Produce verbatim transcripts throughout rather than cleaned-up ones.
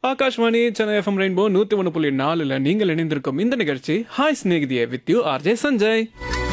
Akashvani Chennai FM rainbow நூத்தி ஒன்று புள்ளி நாலுல நீங்கள் இணைந்திருக்கும் இந்த நிகழ்ச்சி hi ஸ்நேகிதியே with you RJ Sanjay.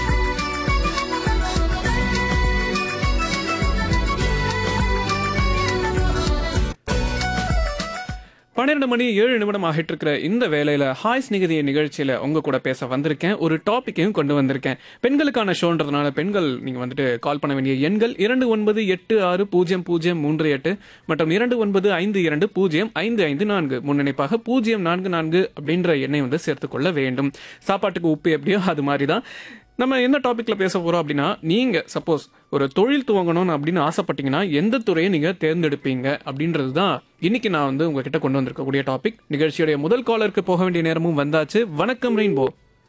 பன்னிரெண்டு மணி ஏழு நிமிடம் ஆகிட்டு இருக்கிற இந்த வேலையில ஹாய் ஸ்நேகிதிய நிகழ்ச்சியில உங்க கூட பேச வந்திருக்கேன். ஒரு டாபிக்கையும் கொண்டு வந்திருக்கேன். பெண்களுக்கான ஷோன்றதுனால பெண்கள் நீங்க வந்துட்டு கால் பண்ண வேண்டிய எண்கள் இரண்டு ஒன்பது எட்டு ஆறு பூஜ்ஜியம் பூஜ்ஜியம் மூன்று எட்டு மற்றும் இரண்டு ஒன்பது ஐந்து இரண்டு பூஜ்ஜியம் ஐந்து ஐந்து நான்கு முன்னிணைப்பாக பூஜ்ஜியம் நான்கு நான்கு அப்படின்ற எண்ணை வந்து சேர்த்துக்கொள்ள வேண்டும். சாப்பாட்டுக்கு உப்பு எப்படியோ அது மாதிரி தான். நம்ம என்ன டாபிக்ல பேச போறோம் அப்படின்னா, நீங்க சப்போஸ் ஒரு தொழில் துவங்கணும்னு அப்படின்னு ஆசைப்பட்டீங்கன்னா எந்த துறையை நீங்க தேர்ந்தெடுப்பீங்க அப்படின்றது தான் இன்னைக்கு நான் வந்து உங்ககிட்ட கொண்டு வந்திருக்கக்கூடிய டாபிக். நிகழ்ச்சியுடைய முதல் காலருக்கு போக வேண்டிய நேரமும் வந்தாச்சு. வணக்கம் ரெயின்போ.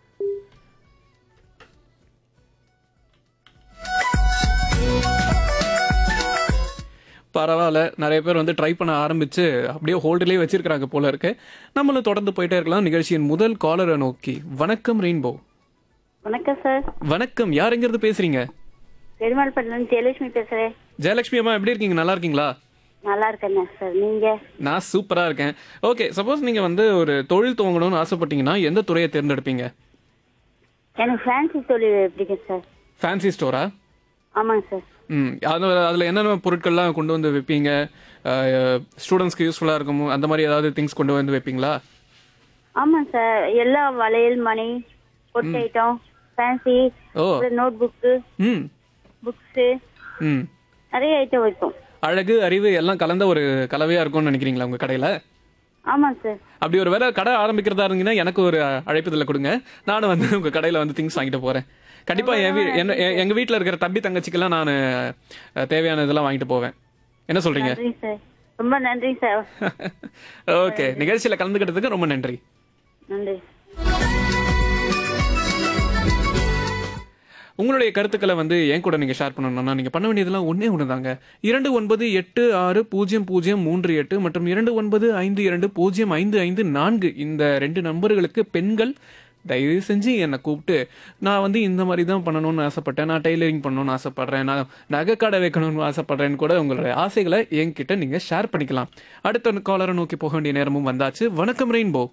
பரவாயில்ல, நிறைய பேர் வந்து ட்ரை பண்ண ஆரம்பிச்சு அப்படியே ஹோல்டிலே வச்சிருக்காங்க போல இருக்கு. நம்மளும் தொடர்ந்து போயிட்டே இருக்கலாம் நிகழ்ச்சியின் முதல் காலரை நோக்கி. வணக்கம் ரெயின்போ. வணக்கம் சார். வணக்கம், யார் எங்க இருந்து பேசுறீங்க? பெருமாள்பட்டில இருந்து ஜெயலட்சுமி பேசுறேன். ஜெயலட்சுமி அம்மா, எப்படி இருக்கீங்க? நல்லா இருக்கீங்களா? நல்லா இருக்கேங்க சார். நீங்க? நான் சூப்பரா இருக்கேன். ஓகே, சப்போஸ் நீங்க வந்து ஒரு தொழில் துவங்கணும்னு ஆசைப்பட்டீங்கன்னா எந்த துறையை தேர்ந்தெடுப்பீங்க? எனக்கு ஃபேன்சி தொழில் பிடிக்கும் சார். ஃபேன்சி ஸ்டோரா? ஆமாங்க சார். ம், அது அதில் என்னென்ன பொருட்கள்லாம் கொண்டு வந்து வைப்பீங்க? ஸ்டூடெண்ட்ஸ்க்கு யூஸ்ஃபுல்லாக இருக்கும் அந்த மாதிரி ஏதாவது திங்ஸ் கொண்டு வந்து வைப்பீங்களா? ஆமாங்க சார். எல்லா வளையல், மணி, பொட்டு ஐட்டம், ஃபேன்சி, ஓ, நோட் புக்கு, ம் புக்ஸு, ம் நிறைய ஐட்டம் வைப்போம். அழகு அறிவு எல்லாம் கலந்த ஒரு கலவையாக இருக்கும்னு நினைக்கிறீங்களா உங்கள் கடையில்? ஆமாங்க சார். அப்படி ஒரு வேலை கடை ஆரம்பிக்கிறதா இருந்தீங்கன்னா எனக்கு ஒரு அழைப்புதல கொடுங்க. நானும் வந்து உங்கள் கடையில் வந்து திங்ஸ் வாங்கிட்டு போகிறேன். கண்டிப்பாக என் வீ என்ன எங்கள் வீட்டில் இருக்கிற தம்பி தங்கச்சிக்கெல்லாம் நான் தேவையான இதெல்லாம் வாங்கிட்டு போவேன். என்ன சொல்கிறீங்க? நன்றி சார். ரொம்ப நன்றி சார். ஓகே, நிகழ்ச்சியில் கலந்துக்கிட்டதுக்கு ரொம்ப நன்றி. நன்றி. உங்களுடைய கருத்துக்களை வந்து என் கூட நீங்கள் ஷேர் பண்ணணும்னா நீங்கள் பண்ண வேண்டியதெல்லாம் ஒன்றே ஒன்று தாங்க. இரண்டு ஒன்பது எட்டு ஆறு பூஜ்ஜியம் பூஜ்ஜியம் மூன்று எட்டு மற்றும் இரண்டு ஒன்பது ஐந்து இரண்டு பூஜ்ஜியம் ஐந்து ஐந்து நான்கு இந்த ரெண்டு நம்பர்களுக்கு பெண்கள் தயவு செஞ்சு என்னை கூப்பிட்டு நான் வந்து இந்த மாதிரி தான் பண்ணணும்னு ஆசைப்பட்டேன், நான் டெய்லரிங் பண்ணணும்னு ஆசைப்பட்றேன், நான் நகைக்கடை வைக்கணும்னு ஆசைப்பட்றேன்னு கூட உங்களுடைய ஆசைகளை என்கிட்ட நீங்கள் ஷேர் பண்ணிக்கலாம். அடுத்த காலரை நோக்கி போக வேண்டிய நேரமும் வந்தாச்சு. வணக்கம் ரெயின்போ.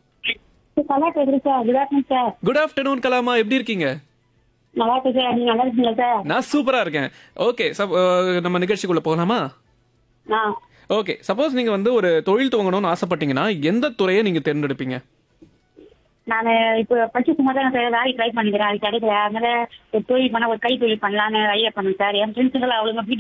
குட் ஆஃப்டர்நூன் கலாமா, எப்படி இருக்கீங்க? நல்லா இருக்கேன். நீங்க நல்லா இருக்கீங்களா சார்? நான் சூப்பரா இருக்கேன். ஓகே, நம்ம நிகழ்ச்சிக்குள்ள போகலாமா? ஓகே, சப்போஸ் நீங்க வந்து ஒரு தொழில் துவங்கணும்னு ஆசைப்பட்டீங்கன்னா எந்த துறையை நீங்க தேர்ந்தெடுப்பீங்க? நான் இப்போ படிச்சு சும்மா தான் சார் வேலை ட்ரை பண்ணிக்கிறேன். அது கிடைக்கல. அதனால ஒரு தொழில் பண்ண ஒரு கை தொழில் பண்ணலான்னு ஐடியா பண்ணேன் சார். என் ஃப்ரெண்ட்ஸுங்களை அவ்வளோ